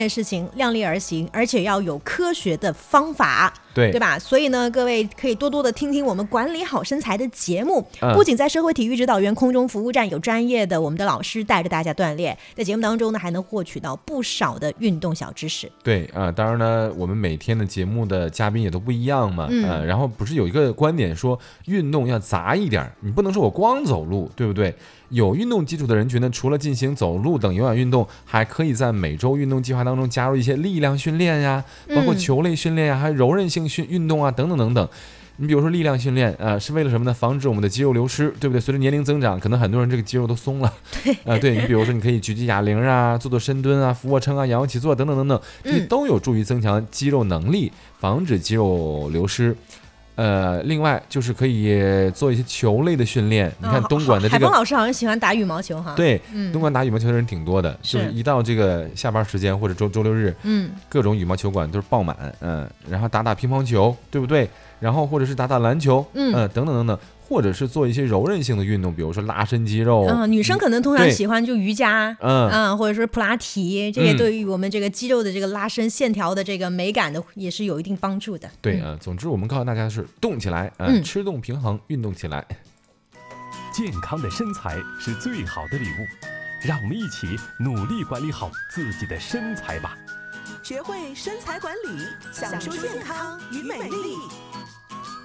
事情量力而行，而且要有科学的方法，对吧？所以呢，各位可以多多的听听我们管理好身材的节目，不仅在社会体育指导员空中服务站有专业的我们的老师带着大家锻炼，在节目当中呢还能获取到不少的运动小知识。 对当然呢我们每天的节目的嘉宾也都不一样嘛，然后不是有一个观点说运动要杂一点，你不能说我光走路，对不对？有运动基础的人群呢，除了进行走路等有氧运动，还可以在每周运动计划当中加入一些力量训练呀，包括球类训练呀，还有柔韧性运动啊，等等等等。你比如说力量训练是为了什么呢？防止我们的肌肉流失，对不对？随着年龄增长，可能很多人这个肌肉都松了。对你比如说你可以举举哑铃啊，做做深蹲啊，俯卧撑啊，仰卧起坐等等等等，这些都有助于增强肌肉能力，防止肌肉流失。另外就是可以做一些球类的训练。你看东莞的这个海峰老师好像喜欢打羽毛球哈。 对，东莞打羽毛球的人挺多的，就是一到这个下班时间或者周六日，各种羽毛球馆都是爆满，然后打打乒乓球，对不对？然后或者是打打篮球，等等等等。或者是做一些柔韧性的运动，比如说拉伸肌肉。 女生可能通常喜欢就瑜伽，或者说普拉提，这也对于我们这个肌肉的这个拉伸线条的这个美感的也是有一定帮助的。 对总之我们告诉大家的是动起来，吃动平衡，运动起来。 健康的身材是最好的礼物，让我们一起努力管理好自己的身材吧。 学会身材管理，享受健康与美丽。